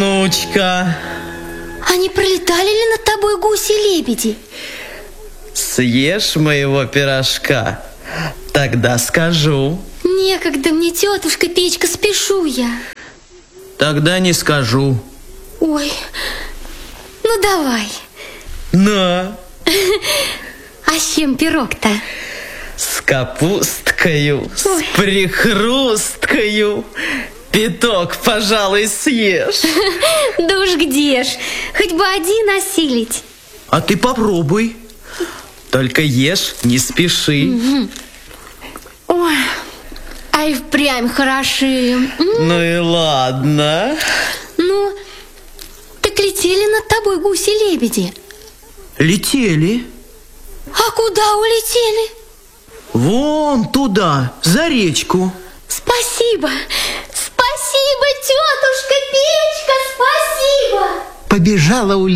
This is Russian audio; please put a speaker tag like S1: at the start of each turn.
S1: внучка.
S2: А не пролетали ли над тобой гуси-лебеди?
S1: Съешь моего пирожка, тогда скажу.
S2: Некогда мне, тетушка Печка, спешу я.
S1: Тогда не скажу.
S2: Ой, ну давай.
S1: На.
S2: А с чем пирог-то?
S1: С капусткою,
S2: Ой.
S1: с прихрусткою. Пяток, пожалуй, съешь.
S2: Да уж где ж, хоть бы один осилить.
S1: А ты попробуй. Только ешь, не спеши.
S2: Ой, а и впрямь хороши.
S1: Ну и ладно.
S2: Ну, так летели над тобой гуси-лебеди?
S1: Летели.
S2: А куда улетели?
S1: Вон туда, за речку.
S2: Спасибо, спасибо, тетушка Печка, спасибо.
S3: Побежала